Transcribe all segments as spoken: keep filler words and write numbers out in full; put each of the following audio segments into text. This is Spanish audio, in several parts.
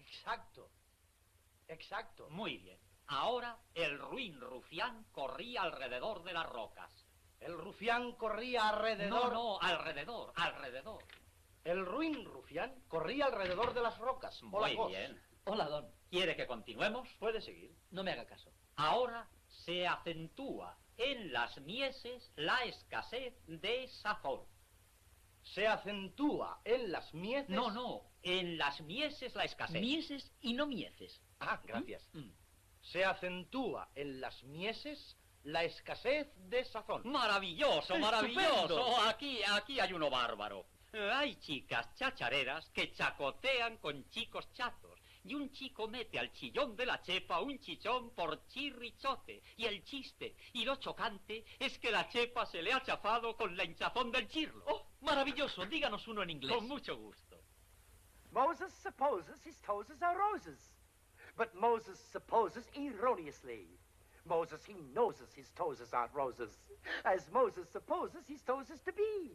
Exacto. Exacto. Muy bien. Ahora el ruin rufián corría alrededor de las rocas. El rufián corría alrededor... No, no, alrededor, alrededor. El ruin rufián corría alrededor de las rocas. Hola, Muy Gos. bien. Hola, Don. ¿Quiere que continuemos? Puede seguir. No me haga caso. Ahora se acentúa en las mieses la escasez de sazón. Se acentúa en las mieses... No, no, en las mieses la escasez. Mieses y no mieces. Ah, gracias. Mm. Se acentúa en las mieses la escasez de sazón. Maravilloso, ¡Estupendo! maravilloso. Aquí, aquí hay uno bárbaro. Eh, Hay chicas chachareras que chacotean con chicos chatos. Y un chico mete al chillón de la chepa un chichón por chirrichote. Y el chiste y lo chocante es que la chepa se le ha chafado con la hinchazón del chirlo. ¡Oh, maravilloso! Díganos uno en inglés. Con mucho gusto. Moses supposes his toes are roses, but Moses supposes erroneously. Moses, he knows his toes aren't roses, as Moses supposes his toes to be.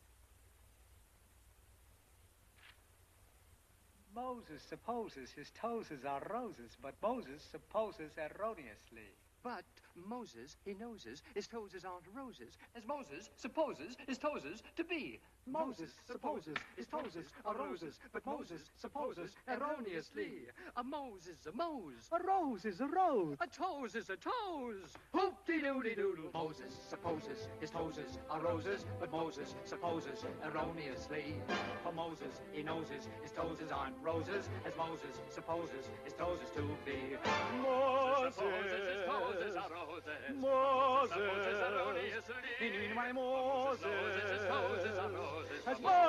Moses supposes his toes are roses, but Moses supposes erroneously. But Moses, he knows his toes aren't roses, as Moses supposes his toes to be. Moses supposes his toes are roses, but Moses supposes erroneously. A Moses, a Mose. A rose is a rose. A toes is a toes. Hoop-de-doo-de-doodle. Moses supposes his toes are roses, but Moses supposes erroneously. For Moses, he knows his toes aren't roses, as Moses supposes his toes to be. Moses, Supposes his toes are roses. Moses, Supposes erroneously. in my Moses, Supposes his toes are roses. as But